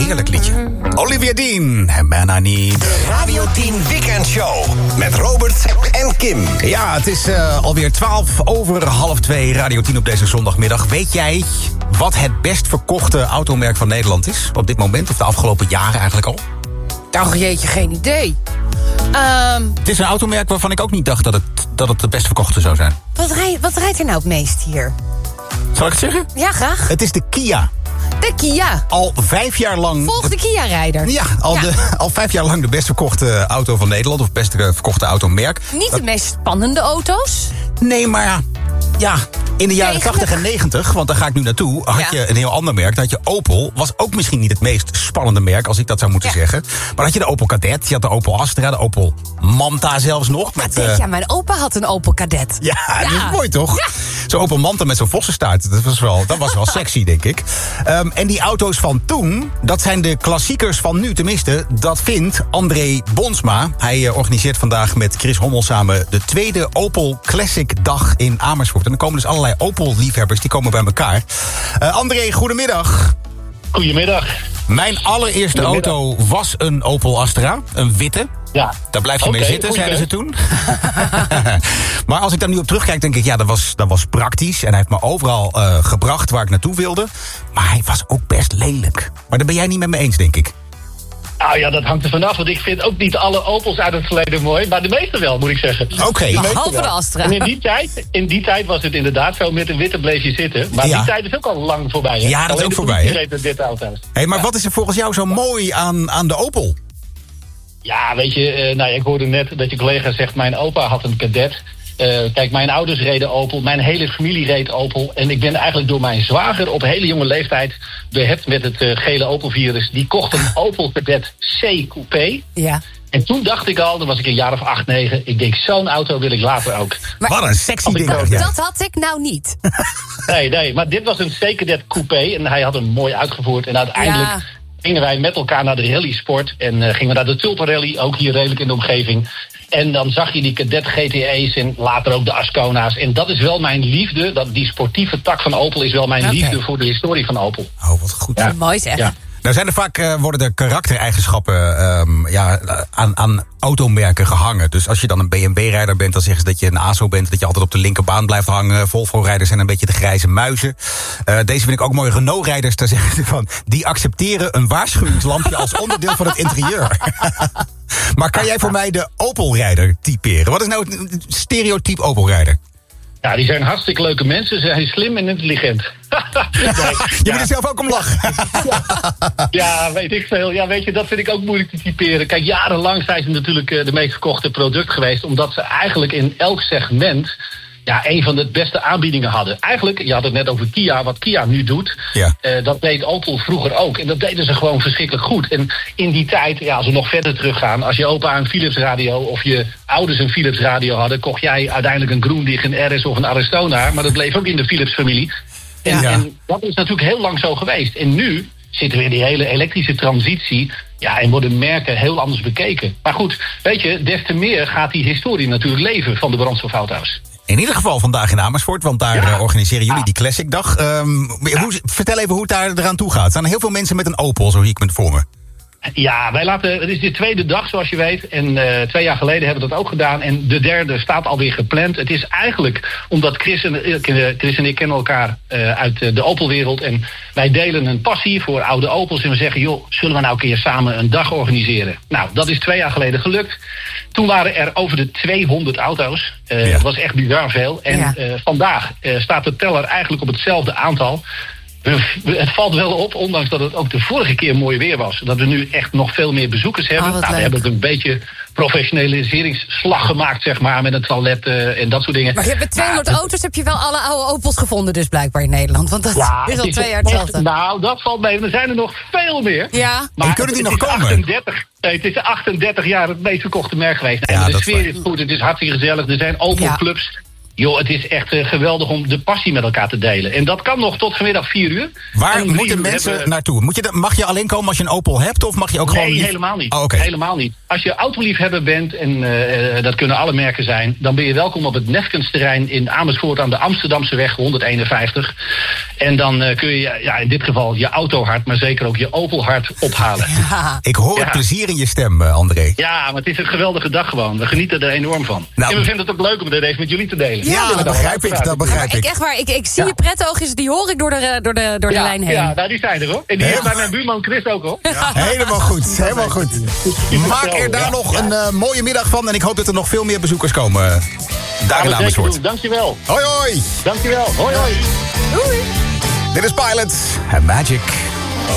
Heerlijk liedje. Olivia Dean, Man I Need. De Radio 10 Weekend Show met Robert en Kim. Ja, het is alweer 2:12, Radio 10 op deze zondagmiddag. Weet jij wat het best verkochte automerk van Nederland is? Op dit moment, of de afgelopen jaren eigenlijk al? Nou, jeetje, geen idee. Het is een automerk waarvan ik ook niet dacht dat het best verkochte zou zijn. Wat rijdt er nou het meest hier? Zal ik het zeggen? Ja, graag. Het is de Kia. De Kia. Al 5 jaar lang... Volg de Kia-rijder. Ja, al 5 jaar lang de best verkochte auto van Nederland. Of best verkochte automerk. Niet de meest spannende auto's? Nee, maar ja, in de jaren 80 en 90, want daar ga ik nu naartoe, had je een heel ander merk. Dan had je Opel, was ook misschien niet het meest spannende merk, als ik dat zou moeten zeggen. Maar had je de Opel Kadett, je had de Opel Astra, de Opel Manta zelfs nog. Ja, mijn opa had een Opel Kadett. Ja, dat is mooi toch? Ja. Zo'n Opel Manta met zo'n vossenstaart, dat was wel sexy, denk ik. En die auto's van toen, dat zijn de klassiekers van nu. Tenminste, dat vindt André Bonsma. Hij organiseert vandaag met Chris Hommel samen de tweede Opel Classic Dag in Amersfoort. En dan komen dus allerlei Opel-liefhebbers, die komen bij elkaar. André, goedemiddag. Goedemiddag. Mijn allereerste auto was een Opel Astra, een witte. Ja. Daar blijf je mee zitten, zeiden ze toen. Maar als ik daar nu op terugkijk, denk ik, ja, dat was praktisch. En hij heeft me overal gebracht waar ik naartoe wilde. Maar hij was ook best lelijk. Maar daar ben jij niet met me eens, denk ik. Nou ja, dat hangt er vanaf, want ik vind ook niet alle Opels uit het verleden mooi, maar de meeste wel, moet ik zeggen. Oké. Behalve de Astra. En in die tijd was het inderdaad zo, met een witte bleef je zitten. Maar die tijd is ook al lang voorbij, hè? Ja, dat is ook voorbij, hè? Dit auto's. Hey, maar wat is er volgens jou zo mooi aan de Opel? Ja, weet je, ik hoorde net dat je collega zegt, mijn opa had een Kadett. Kijk, mijn ouders reden Opel, mijn hele familie reed Opel. En ik ben eigenlijk door mijn zwager op hele jonge leeftijd behept met het gele Opel-virus. Die kocht een Opel Kadett C Coupé. Ja. En toen dacht ik al, dan was ik een jaar of 8, 9... ik denk, zo'n auto wil ik later ook. Maar wat een sexy ding. Dat had ik nou niet. Nee, maar dit was een C Kadett Coupé en hij had hem mooi uitgevoerd. En uiteindelijk gingen wij met elkaar naar de rallysport en gingen we naar de Tulpenrally, ook hier redelijk in de omgeving. En dan zag je die Kadett GTE's en later ook de Ascona's. En dat is wel mijn liefde, die sportieve tak van Opel is wel mijn liefde voor de historie van Opel. Oh, wat goed. Ja. Mooi zeg. Ja. Nou zijn er vaak, worden er karaktereigenschappen aan automerken gehangen. Dus als je dan een BMW-rijder bent, dan zeggen ze dat je een ASO bent, dat je altijd op de linkerbaan blijft hangen. Volvo-rijders zijn een beetje de grijze muizen. Deze vind ik ook mooi. Renault-rijders, daar zeggen ze van, die accepteren een waarschuwingslampje als onderdeel van het interieur. Maar kan jij voor mij de Opel-rijder typeren? Wat is nou het stereotype Opel-rijder? Ja, die zijn hartstikke leuke mensen. Ze zijn slim en intelligent. Je moet er zelf ook om lachen. Ja, weet ik veel. Ja, weet je, dat vind ik ook moeilijk te typeren. Kijk, jarenlang zijn ze natuurlijk de meest verkochte product geweest, omdat ze eigenlijk in elk segment een van de beste aanbiedingen hadden. Eigenlijk, je had het net over Kia, wat Kia nu doet. Ja. Dat deed Opel vroeger ook. En dat deden ze gewoon verschrikkelijk goed. En in die tijd, als we nog verder teruggaan, als je opa een Philips radio of je ouders een Philips radio hadden, kocht jij uiteindelijk een Grundig, een RS of een Aristona. Maar dat bleef ook in de Philips familie. En dat is natuurlijk heel lang zo geweest. En nu zitten we in die hele elektrische transitie. Ja, en worden merken heel anders bekeken. Maar goed, weet je, des te meer gaat die historie natuurlijk leven van de brandstofauto's. In ieder geval vandaag in Amersfoort, want daar organiseren jullie die Classic Dag. Vertel even hoe het daar eraan toe gaat. Er zijn heel veel mensen met een Opel, zo zie ik me voor me. Ja, het is de tweede dag, zoals je weet. En 2 jaar geleden hebben we dat ook gedaan. En de derde staat alweer gepland. Het is eigenlijk omdat Chris en ik kennen elkaar uit de Opelwereld. En wij delen een passie voor oude Opels. En we zeggen, joh, zullen we nou een keer samen een dag organiseren? Nou, dat is 2 jaar geleden gelukt. Toen waren er over de 200 auto's. Dat was echt bizar veel. En vandaag staat de teller eigenlijk op hetzelfde aantal. Het valt wel op, ondanks dat het ook de vorige keer mooi weer was, dat we nu echt nog veel meer bezoekers hebben. We hebben het een beetje professionaliseringsslag gemaakt, zeg maar, met een toilet en dat soort dingen. Maar je hebt met 200 auto's heb je wel alle oude Opels gevonden dus blijkbaar in Nederland. Want dat is al 2 jaar hetzelfde. Nou, dat valt mee. Er zijn er nog veel meer. Ja. Maar kunnen die nog komen? Het is 38 jaar het meest verkochte merk geweest. De sfeer is goed, het is hartstikke gezellig. Er zijn Opel-clubs. Joh, het is echt geweldig om de passie met elkaar te delen. En dat kan nog tot vanmiddag 4 uur. Waar moeten mensen naartoe? Mag je alleen komen als je een Opel hebt? Of mag je ook gewoon... Nee, helemaal niet. Oh, okay. Helemaal niet. Als je autoliefhebber bent, en dat kunnen alle merken zijn... dan ben je welkom op het Nefkensterrein in Amersfoort aan de Amsterdamse weg 151. En dan kun je in dit geval je autohart, maar zeker ook je Opelhart ophalen. Ja. Ik hoor het plezier in je stem, André. Ja, maar het is een geweldige dag gewoon. We genieten er enorm van. En we vinden het ook leuk om dit even met jullie te delen. Ja, dat begrijp ik. Dat begrijp ik. Echt waar, ik zie je pretoogjes, die hoor ik door de lijn heen. Ja, die zijn er hoor. En die heeft bij mijn buurman Chris ook hoor. Ja. Helemaal goed, helemaal goed. Maak er daar nog een mooie middag van. En ik hoop dat er nog veel meer bezoekers komen. Daar in Amersfoort. Dankjewel. Hoi hoi. Dankjewel. Hoi hoi. Doei. Dit is Pilot. Magic.